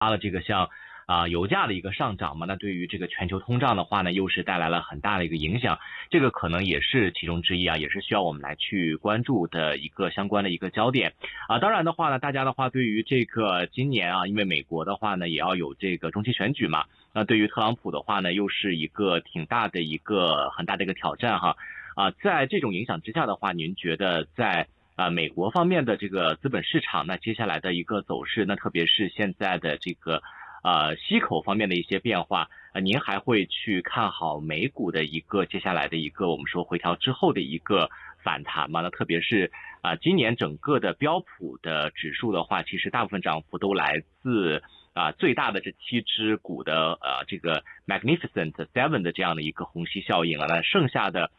了这个像油价的一个上涨嘛，那对于这个全球通胀的话呢，又是带来了很大的一个影响，这个可能也是其中之一也是需要我们来去关注的一个相关的一个焦点当然的话呢，大家的话对于这个今年因为美国的话呢也要有这个中期选举嘛，那对于特朗普的话呢，又是一个挺大的一个很大的一个挑战在这种影响之下的话，您觉得在美国方面的这个资本市场，那接下来的一个走势，那特别是现在的这个息口方面的一些变化，您还会去看好美股的一个接下来的一个我们说回调之后的一个反弹吗？那特别是今年整个的标普的指数的话，其实大部分涨幅都来自最大的这7只股的这个 Magnificent Seven 的这样的一个虹吸效应那剩下的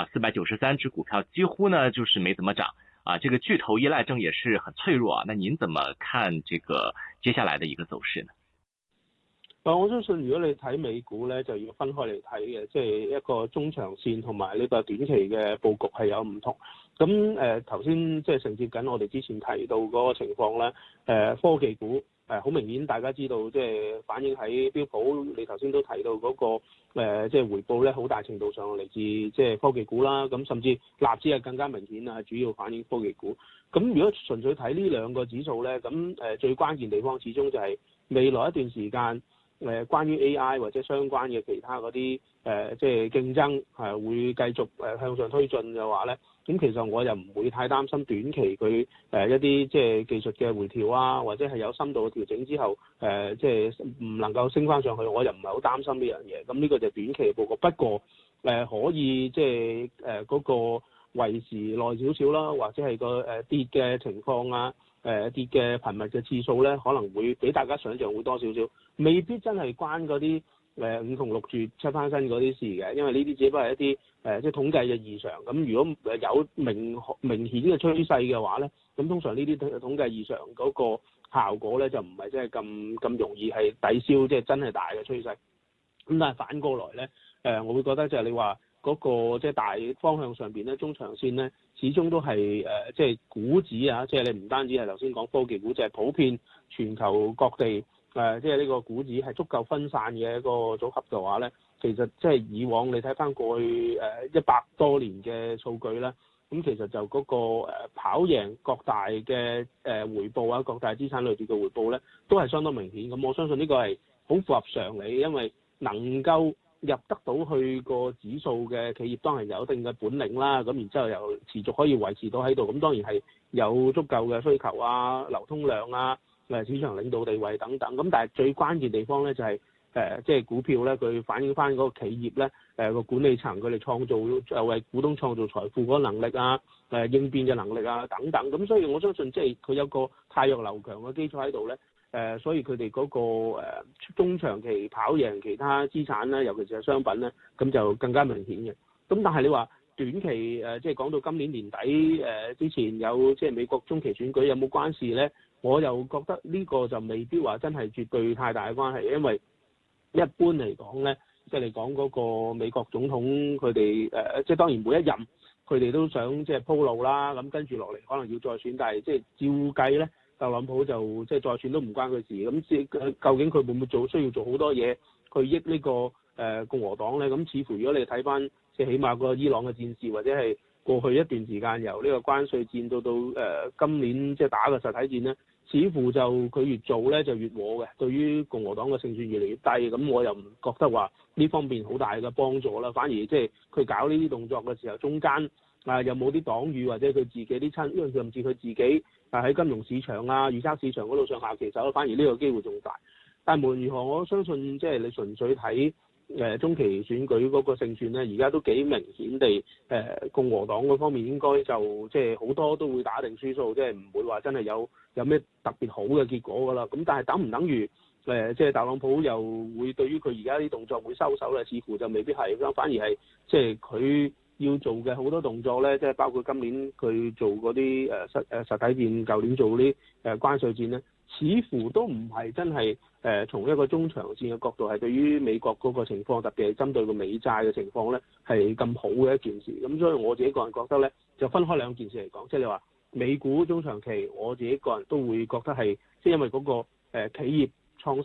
493只股票几乎呢就是没怎么涨这个巨头依赖症也是很脆弱那您怎麼看這個接下來的一個走勢呢？ 我相信如果你睇美股咧，就要分開嚟睇嘅，即係一個中長線同埋呢個短期嘅佈局係有唔同。咁頭先即係承接緊我哋之前提到嗰個情況咧，科技股好明顯大家知道即係反映喺標普，你頭先都提到嗰個即係回報咧，好大程度上嚟自即係科技股啦。咁甚至納指係更加明顯主要反映科技股。咁如果純粹睇呢兩個指數咧，咁最關鍵地方始終就係未來一段時間。關於 AI 或者相關嘅其他嗰啲即係競爭會繼續向上推進嘅話咧，咁其實我又唔會太擔心短期佢一啲即係技術嘅回調或者係有深度嘅調整之後即係唔能夠升翻上去，我又唔係好擔心呢樣嘢。咁呢個就短期嘅報告。不過可以即係嗰個維持耐少少啦，或者係個跌嘅情況跌嘅頻密嘅次數咧，可能會比大家想象會多少少，未必真係關嗰啲5同6月出翻身嗰啲事嘅，因為呢啲只不過係一啲即係統計嘅異常。咁如果有明顯嘅趨勢嘅話咧，咁通常呢啲統計異常嗰個效果咧就唔係真係咁容易係抵消即係真係大嘅趨勢。咁但係反過來咧，我會覺得就係你話嗰個即係大方向上邊咧，中長線咧，始終都係即係股指即係你唔單止係頭先講科技股，就係普遍全球各地即係呢個股指係足夠分散嘅一個組合嘅話咧，其實即係以往你睇翻過去100多年嘅數據咧，咁其實就嗰個跑贏各大嘅回報各大資產類別嘅回報咧，都係相當明顯。咁我相信呢個係好符合常理，因為能夠入得到去個指數嘅企業當然有一定嘅本領啦，咁然之後又持續可以維持到喺度，咁當然係有足夠嘅需求流通量市場領導地位等等。咁但係最關鍵地方咧就係即係股票咧，佢反映翻嗰個企業咧個管理層佢哋創造為股東創造財富嗰個能力應變嘅能力等等。咁所以我相信即係佢有個汰弱留強嘅基礎喺度咧。所以佢哋嗰個中長期跑贏其他資產咧，尤其是係商品咧，咁就更加明顯嘅。咁但係你話短期即係講到今年年底之前有即係美國中期選舉有冇關事咧？我又覺得呢個就未必話真係絕對太大嘅關係，因為一般嚟講咧，即係你講嗰個美國總統佢哋即係當然每一任佢哋都想即係鋪路啦，咁跟住落嚟可能要再選，但係即係照計咧。特朗普就即係再選都唔關佢事，咁即係究竟佢會唔會需要做好多嘢去益呢個共和黨咧？咁似乎如果你睇翻即係起碼個伊朗嘅戰事，或者係過去一段時間由呢個關稅戰到今年即係打個實體戰咧，似乎就佢越做咧就越和嘅，對於共和黨嘅勝算越嚟越低。咁我又唔覺得話呢方面好大嘅幫助啦，反而即係佢搞呢啲動作嘅時候，中間有冇啲黨羽或者佢自己啲親，因為甚至佢自己喺金融市場預測市場嗰度上下其手，反而呢個機會仲大。但無論如何，我相信即係你純粹睇中期選舉嗰個勝算咧，而家都幾明顯地共和黨嗰方面應該就即係好多都會打定輸數，即係唔會話真係有咩特別好嘅結果㗎啦。咁但係等唔等於即係特朗普又會對於佢而家啲動作會收手咧？似乎就未必係，反而係即係佢要做嘅好多動作咧，即係包括今年佢做嗰啲實體戰，舊年做啲關稅戰咧，似乎都唔係真係從一個中長線嘅角度係對於美國嗰個情況，特別係針對個美債嘅情況咧係咁好嘅一件事。咁所以我自己個人覺得咧，就分開兩件事嚟講，即係你話美股中長期，我自己個人都會覺得係即係因為嗰個企業